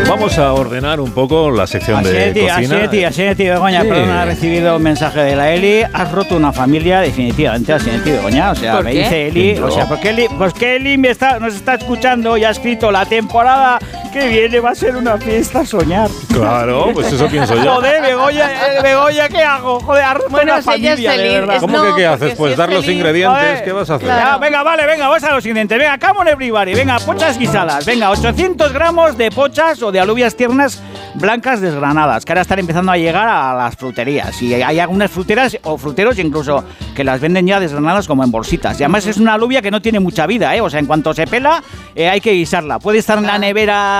Vamos a ordenar un poco la sección de cocina. Así es, tío Begoña, perdona, he recibido un mensaje de la Eli. Has roto una familia, definitivamente, así es, tío Begoña. O sea, me dice Eli, o sea, porque Eli nos está escuchando y ha escrito la temporada que viene va a ser una fiesta a soñar. Claro, pues eso pienso yo. Joder, Begoña, ¿qué hago? Joder, has roto una familia, de verdad. ¿Cómo que qué haces? Pues dar los ingredientes, ¿qué vas a hacer? Claro. Venga, vamos a los ingredientes. Venga, come on everybody. Venga, pochas guisadas. Venga, 800 gramos de pochas o de alubias tiernas blancas desgranadas, que ahora están empezando a llegar a las fruterías. Y hay algunas fruteras o fruteros incluso que las venden ya desgranadas como en bolsitas. Y además es una alubia que no tiene mucha vida, ¿eh? O sea, en cuanto se pela, hay que guisarla. Puede estar en la nevera